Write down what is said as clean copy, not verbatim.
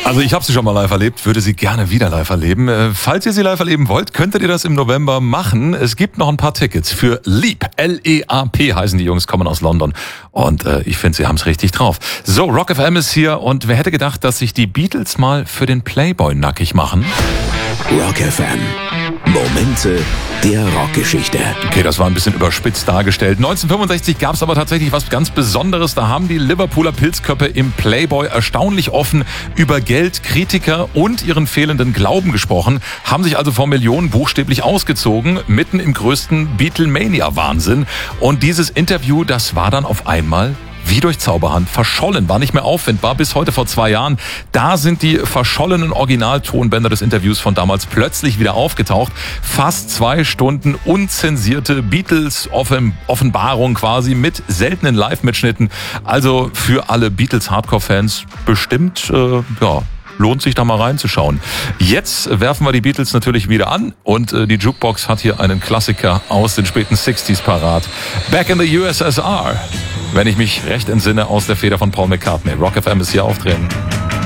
Also ich habe sie schon mal live erlebt, würde sie gerne wieder live erleben. Falls ihr sie live erleben wollt, könntet ihr das im November machen. Es gibt noch ein paar Tickets für Leap. L-E-A-P heißen die Jungs, kommen aus London. Und ich finde, sie haben es richtig drauf. So, Rock FM ist hier und wer hätte gedacht, dass sich die Beatles mal für den Playboy nackig machen? Rock FM. Momente der Rockgeschichte. Okay, das war ein bisschen überspitzt dargestellt. 1965 gab es aber tatsächlich was ganz Besonderes. Da haben die Liverpooler Pilzköppe im Playboy erstaunlich offen über Geld, Kritiker und ihren fehlenden Glauben gesprochen, haben sich also vor Millionen buchstäblich ausgezogen, mitten im größten Beatlemania-Wahnsinn. Und dieses Interview, das war dann auf einmal wie durch Zauberhand verschollen, war nicht mehr auffindbar bis heute vor 2 Jahren. Da sind die verschollenen Originaltonbänder des Interviews von damals plötzlich wieder aufgetaucht. Fast 2 Stunden unzensierte Beatles-Offenbarung quasi mit seltenen Live-Mitschnitten. Also für alle Beatles-Hardcore-Fans bestimmt, lohnt sich da mal reinzuschauen. Jetzt werfen wir die Beatles natürlich wieder an und die Jukebox hat hier einen Klassiker aus den späten 60s parat. Back in the USSR. Wenn ich mich recht entsinne, aus der Feder von Paul McCartney. Rock FM ist hier auftreten.